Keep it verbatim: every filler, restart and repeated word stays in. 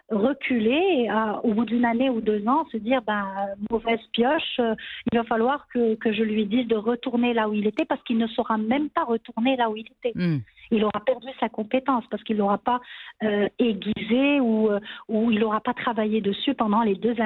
reculer et à, au bout d'une année ou deux ans se dire ben mauvaise pioche, euh, il va falloir que, que je lui dise de retourner là où il était parce qu'il ne saura même pas retourner là où il était. Mmh. Il aura perdu sa compétence parce qu'il n'aura pas euh, aiguisé ou, euh, ou il n'aura pas travaillé dessus pendant les deux